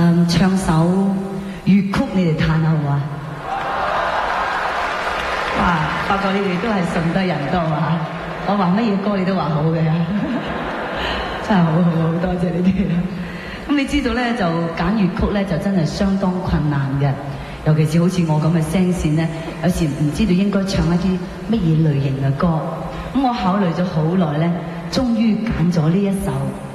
唱首粵曲你哋嘆下好嘛？哇！發覺你哋都係順得人多啊！我話乜嘢歌你都話好嘅，真係好多謝你哋。咁你知道咧，就揀粵曲咧就真係相當困難嘅，尤其是好似我咁嘅聲線咧，有時唔知道應該唱一啲乜嘢類型嘅歌。咁我考慮咗好耐咧，終於揀咗呢一首。